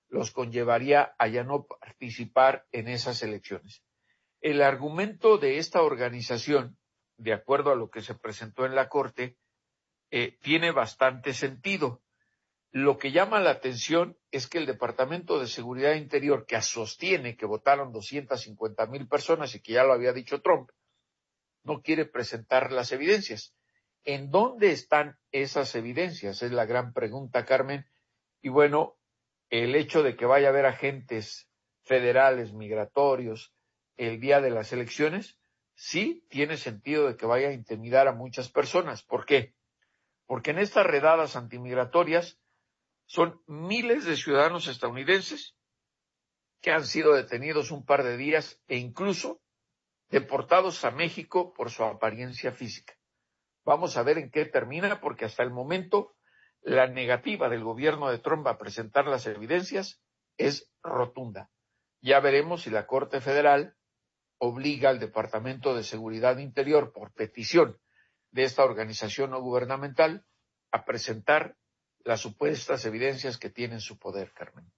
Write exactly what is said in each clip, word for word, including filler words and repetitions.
los conllevaría a ya no participar en esas elecciones. El argumento de esta organización, de acuerdo a lo que se presentó en la Corte, eh, tiene bastante sentido. Lo que llama la atención es que el Departamento de Seguridad Interior, que sostiene que votaron doscientas cincuenta mil personas y que ya lo había dicho Trump, no quiere presentar las evidencias. ¿En dónde están esas evidencias? Es la gran pregunta, Carmen. Y bueno, el hecho de que vaya a haber agentes federales migratorios el día de las elecciones, sí tiene sentido de que vaya a intimidar a muchas personas. ¿Por qué? Porque en estas redadas antimigratorias son miles de ciudadanos estadounidenses que han sido detenidos un par de días e incluso deportados a México por su apariencia física. Vamos a ver en qué termina, porque hasta el momento la negativa del gobierno de Trump a presentar las evidencias es rotunda. Ya veremos si la Corte Federal obliga al Departamento de Seguridad Interior, por petición de esta organización no gubernamental, a presentar las supuestas evidencias que tiene en su poder, Carmen.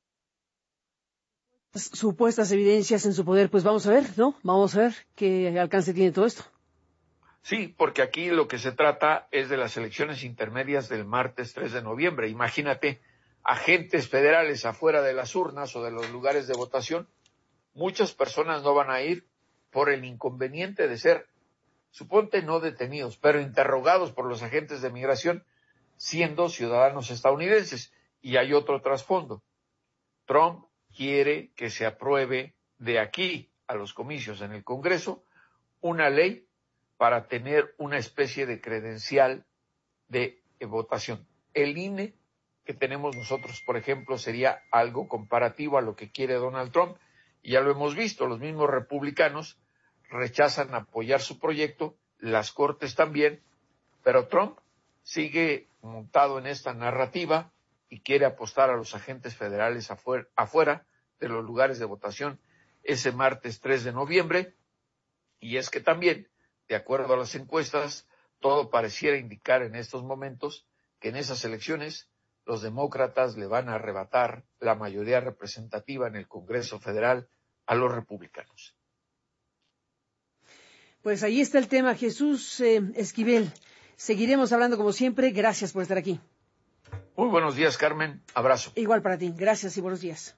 Supuestas evidencias en su poder, pues vamos a ver, ¿no? Vamos a ver qué alcance tiene todo esto. Sí, porque aquí lo que se trata es de las elecciones intermedias del martes tres de noviembre. Imagínate, agentes federales afuera de las urnas o de los lugares de votación. Muchas personas no van a ir por el inconveniente de ser, suponte, no detenidos, pero interrogados por los agentes de migración, siendo ciudadanos estadounidenses. Y hay otro trasfondo. Trump quiere que se apruebe de aquí a los comicios en el Congreso una ley para tener una especie de credencial de votación. El I N E que tenemos nosotros, por ejemplo, sería algo comparativo a lo que quiere Donald Trump, y ya lo hemos visto, los mismos republicanos rechazan apoyar su proyecto, las Cortes también, pero Trump sigue montado en esta narrativa y quiere apostar a los agentes federales afuera, afuera de los lugares de votación ese martes tres de noviembre, y es que también, de acuerdo a las encuestas, todo pareciera indicar en estos momentos que en esas elecciones los demócratas le van a arrebatar la mayoría representativa en el Congreso Federal a los republicanos. Pues ahí está el tema, Jesús eh, Esquivel. Seguiremos hablando como siempre. Gracias por estar aquí. Muy buenos días, Carmen. Abrazo. Igual para ti. Gracias y buenos días.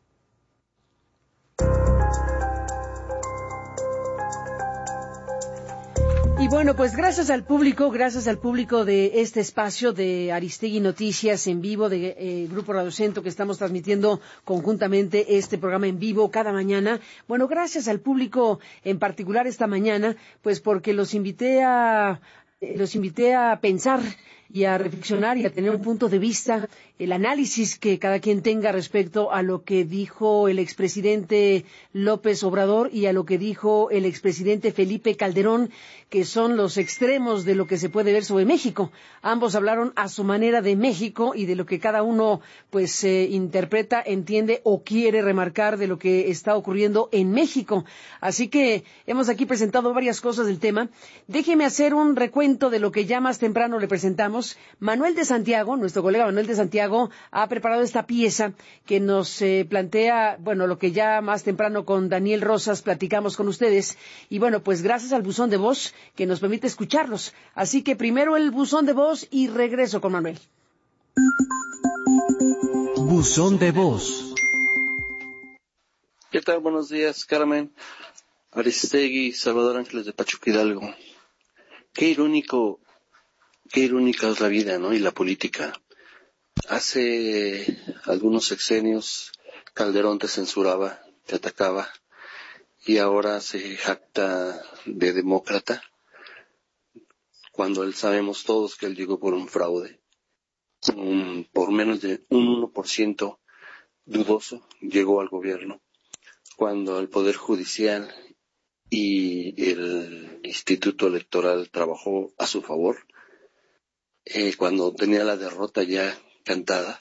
Y bueno, pues gracias al público, gracias al público de este espacio de Aristegui Noticias en vivo de eh, Grupo Radio Centro, que estamos transmitiendo conjuntamente este programa en vivo cada mañana. Bueno, gracias al público en particular esta mañana, pues porque los invité a eh, los invité a pensar y a reflexionar y a tener un punto de vista, el análisis que cada quien tenga respecto a lo que dijo el expresidente López Obrador y a lo que dijo el expresidente Felipe Calderón, que son los extremos de lo que se puede ver sobre México. Ambos hablaron a su manera de México y de lo que cada uno pues eh, interpreta, entiende o quiere remarcar de lo que está ocurriendo en México. Así que hemos aquí presentado varias cosas del tema. Déjeme hacer un recuento de lo que ya más temprano le presentamos. Manuel de Santiago, nuestro colega Manuel de Santiago, ha preparado esta pieza que nos eh, plantea, bueno, lo que ya más temprano con Daniel Rosas platicamos con ustedes. Y bueno, pues gracias al buzón de voz que nos permite escucharlos. Así que primero el buzón de voz y regreso con Manuel. Buzón de voz. ¿Qué tal? Buenos días, Carmen. Aristegui, Salvador Ángeles de Pachuca Hidalgo. Qué irónico, qué irónica es la vida, ¿no? Y la política. Hace algunos sexenios Calderón te censuraba, te atacaba, y ahora se jacta de demócrata, cuando él sabemos todos que él llegó por un fraude, un, por menos de un uno por ciento dudoso llegó al gobierno, cuando el Poder Judicial y el Instituto Electoral trabajó a su favor, eh, cuando tenía la derrota ya cantada,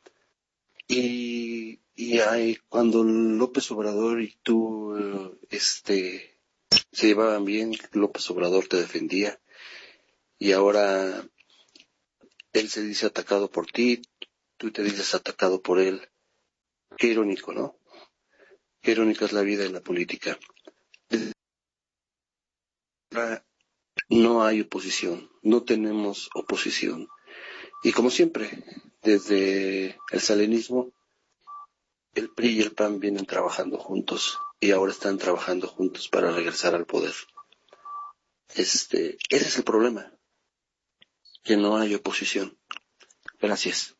y, y hay, cuando López Obrador y tú eh, este se llevaban bien, López Obrador te defendía, y ahora él se dice atacado por ti, tú te dices atacado por él. Qué irónico, ¿no? Qué irónica es la vida y la política. No hay oposición, no tenemos oposición. Y como siempre, desde el stalinismo, el P R I y el P A N vienen trabajando juntos y ahora están trabajando juntos para regresar al poder. Este, ese es el problema, que no hay oposición. Gracias.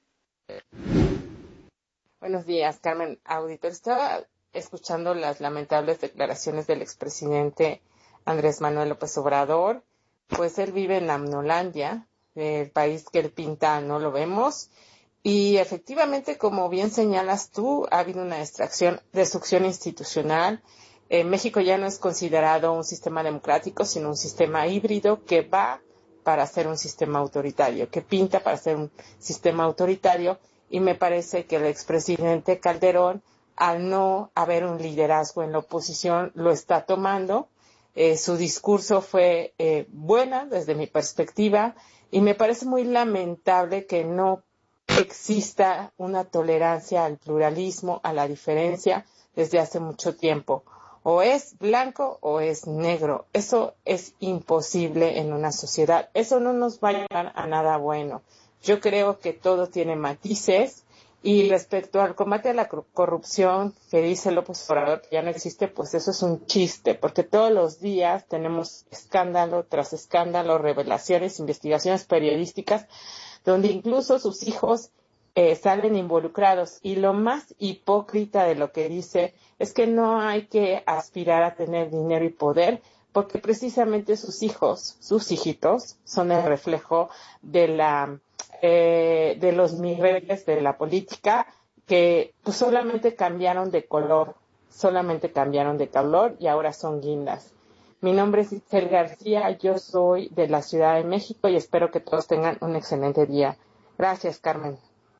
Buenos días, Carmen Auditor. Estaba escuchando las lamentables declaraciones del expresidente Andrés Manuel López Obrador. Pues él vive en Amnolandia, el país que él pinta no lo vemos. Y efectivamente, como bien señalas tú, ha habido una destrucción, destrucción institucional. Eh, México ya no es considerado un sistema democrático, sino un sistema híbrido que va para ser un sistema autoritario, que pinta para ser un sistema autoritario. Y me parece que el expresidente Calderón, al no haber un liderazgo en la oposición, lo está tomando. Eh, su discurso fue eh, buena desde mi perspectiva y me parece muy lamentable que no exista una tolerancia al pluralismo, a la diferencia desde hace mucho tiempo. O es blanco o es negro. Eso es imposible en una sociedad. Eso no nos va a llevar a nada bueno. Yo creo que todo tiene matices. Y respecto al combate a la corrupción que dice López Obrador que ya no existe, pues eso es un chiste, porque todos los días tenemos escándalo tras escándalo, revelaciones, investigaciones periodísticas, donde incluso sus hijos eh, salen involucrados. Y lo más hipócrita de lo que dice es que no hay que aspirar a tener dinero y poder, porque precisamente sus hijos, sus hijitos, son el reflejo de la eh, de los migrantes de la política que pues, solamente cambiaron de color, solamente cambiaron de color y ahora son guindas. Mi nombre es Itzel García, yo soy de la Ciudad de México y espero que todos tengan un excelente día. Gracias, Carmen.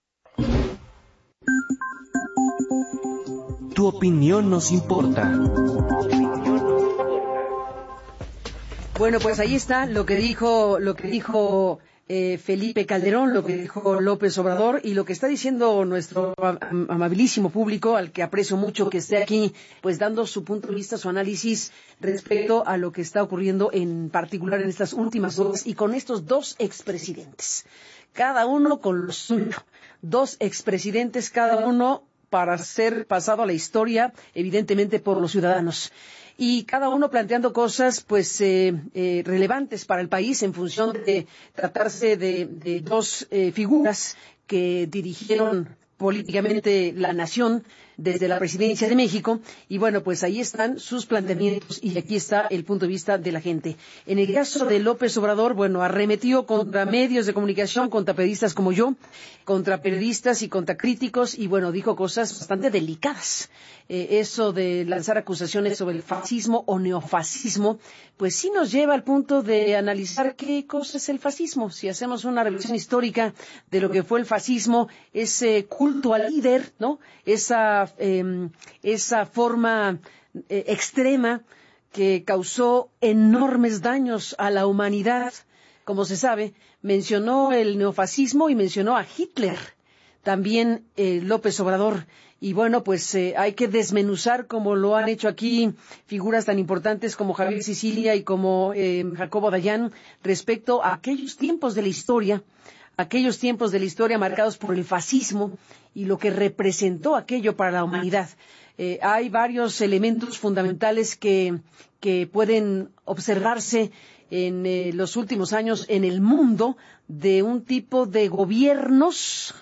Tu opinión nos importa. Bueno, pues ahí está lo que dijo, lo que dijo eh, Felipe Calderón, lo que dijo López Obrador y lo que está diciendo nuestro am- amabilísimo público, al que aprecio mucho que esté aquí, pues dando su punto de vista, su análisis respecto a lo que está ocurriendo en particular en estas últimas horas y con estos dos expresidentes, cada uno con lo suyo, dos expresidentes cada uno para ser pasado a la historia, evidentemente por los ciudadanos. Y cada uno planteando cosas pues eh, eh, relevantes para el país en función de tratarse de, de dos eh, figuras que dirigieron políticamente la nación desde la presidencia de México y bueno, pues ahí están sus planteamientos y aquí está el punto de vista de la gente. En el caso de López Obrador, bueno, arremetió contra medios de comunicación, contra periodistas como yo, contra periodistas y contra críticos y bueno, dijo cosas bastante delicadas. Eh, eso de lanzar acusaciones sobre el fascismo o neofascismo, pues sí nos lleva al punto de analizar qué cosa es el fascismo. Si hacemos una revisión histórica de lo que fue el fascismo, ese culto al líder, ¿no? Esa, eh, esa forma eh, extrema que causó enormes daños a la humanidad. Como se sabe, mencionó el neofascismo y mencionó a Hitler. También eh, López Obrador. Y bueno, pues eh, hay que desmenuzar, como lo han hecho aquí figuras tan importantes como Javier Sicilia y como eh, Jacobo Dayan, respecto a aquellos tiempos de la historia, aquellos tiempos de la historia marcados por el fascismo y lo que representó aquello para la humanidad. Eh, hay varios elementos fundamentales que, que pueden observarse en eh, los últimos años en el mundo de un tipo de gobiernos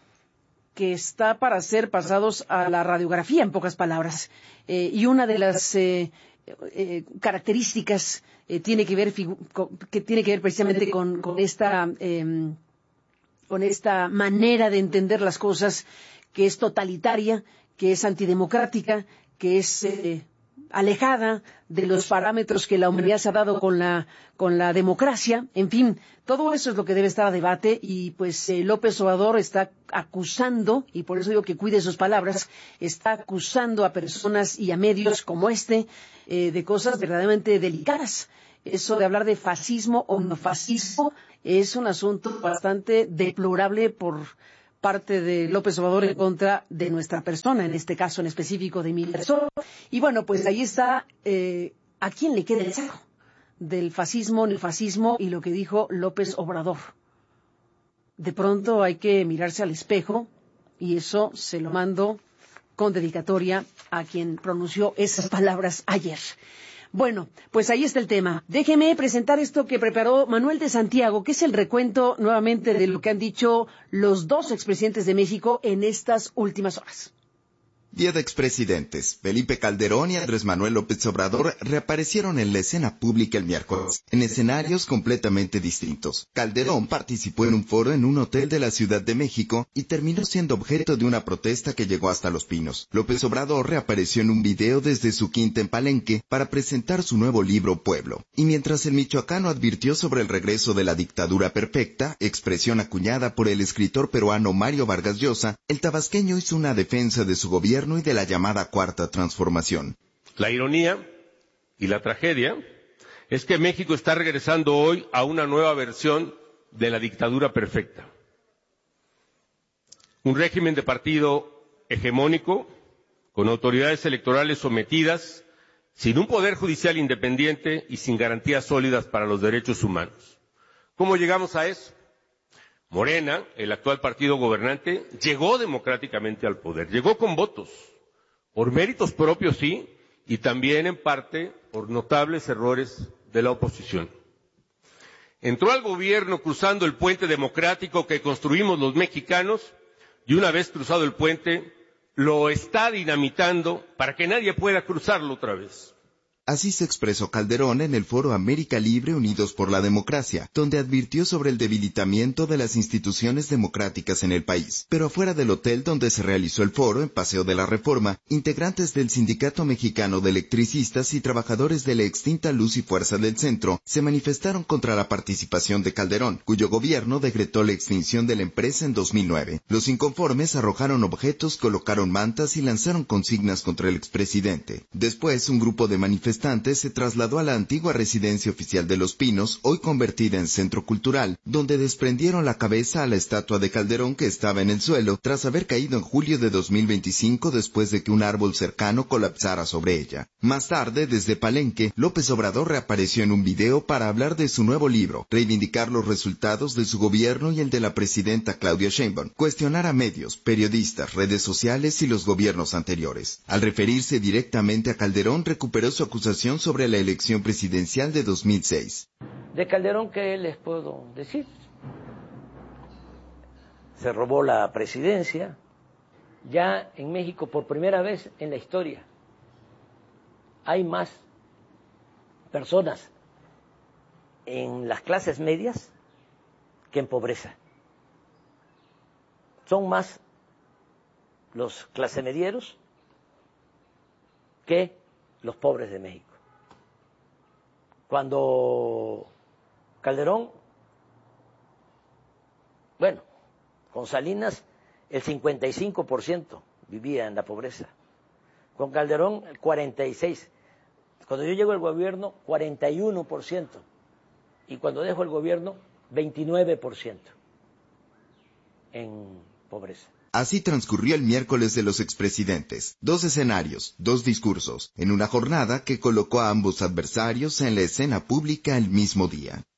que está para ser pasados a la radiografía, en pocas palabras. Eh, y una de las eh, eh, características eh, tiene que ver con, que tiene que ver precisamente con, con esta eh, con esta manera de entender las cosas que es totalitaria, que es antidemocrática, que es eh, alejada de los parámetros que la humanidad se ha dado con la con la democracia. En fin, todo eso es lo que debe estar a debate y pues eh, López Obrador está acusando, y por eso digo que cuide sus palabras, está acusando a personas y a medios como este eh, de cosas verdaderamente delicadas. Eso de hablar de fascismo o no fascismo es un asunto bastante deplorable por parte de López Obrador en contra de nuestra persona, en este caso en específico de mi persona. Y bueno, pues ahí está, eh, ¿a quién le queda el saco? Del fascismo, neofascismo y lo que dijo López Obrador. De pronto hay que mirarse al espejo y eso se lo mando con dedicatoria a quien pronunció esas palabras ayer. Bueno, pues ahí está el tema. Déjeme presentar esto que preparó Manuel de Santiago, que es el recuento nuevamente de lo que han dicho los dos expresidentes de México en estas últimas horas. Día de expresidentes. Felipe Calderón y Andrés Manuel López Obrador reaparecieron en la escena pública el miércoles, en escenarios completamente distintos. Calderón participó en un foro en un hotel de la Ciudad de México y terminó siendo objeto de una protesta que llegó hasta Los Pinos. López Obrador reapareció en un video desde su quinta en Palenque para presentar su nuevo libro Pueblo. Y mientras el michoacano advirtió sobre el regreso de la dictadura perfecta, expresión acuñada por el escritor peruano Mario Vargas Llosa, el tabasqueño hizo una defensa de su gobierno y de la llamada Cuarta Transformación. La ironía y la tragedia es que México está regresando hoy a una nueva versión de la dictadura perfecta. Un régimen de partido hegemónico, con autoridades electorales sometidas, sin un poder judicial independiente y sin garantías sólidas para los derechos humanos. ¿Cómo llegamos a eso? Morena, el actual partido gobernante, llegó democráticamente al poder, llegó con votos, por méritos propios sí, y también en parte por notables errores de la oposición. Entró al gobierno cruzando el puente democrático que construimos los mexicanos, y una vez cruzado el puente, lo está dinamitando para que nadie pueda cruzarlo otra vez. Así se expresó Calderón en el foro América Libre Unidos por la Democracia, donde advirtió sobre el debilitamiento de las instituciones democráticas en el país. Pero afuera del hotel donde se realizó el foro, en Paseo de la Reforma, integrantes del Sindicato Mexicano de Electricistas y trabajadores de la extinta Luz y Fuerza del Centro se manifestaron contra la participación de Calderón, cuyo gobierno decretó la extinción de la empresa en dos mil nueve. Los inconformes arrojaron objetos, colocaron mantas y lanzaron consignas contra el expresidente. Después, un grupo de manifestantes se trasladó a la antigua residencia oficial de Los Pinos, hoy convertida en centro cultural, donde desprendieron la cabeza a la estatua de Calderón que estaba en el suelo tras haber caído en julio de dos mil veinticinco después de que un árbol cercano colapsara sobre ella. Más tarde, desde Palenque, López Obrador reapareció en un video para hablar de su nuevo libro, reivindicar los resultados de su gobierno y el de la presidenta Claudia Sheinbaum, cuestionar a medios, periodistas, redes sociales y los gobiernos anteriores. Al referirse directamente a Calderón, recuperó su acusación sobre la elección presidencial de dos mil seis. De Calderón, ¿qué les puedo decir? Se robó la presidencia. Ya en México, por primera vez en la historia, hay más personas en las clases medias que en pobreza. Son más los clasemedieros que los pobres de México. Cuando Calderón, bueno, con Salinas el cincuenta y cinco por ciento vivía en la pobreza. Con Calderón el cuarenta y seis por ciento. Cuando yo llego al gobierno, cuarenta y uno por ciento. Y cuando dejo el gobierno, veintinueve por ciento en pobreza. Así transcurrió el miércoles de los expresidentes. Dos escenarios, dos discursos, en una jornada que colocó a ambos adversarios en la escena pública el mismo día.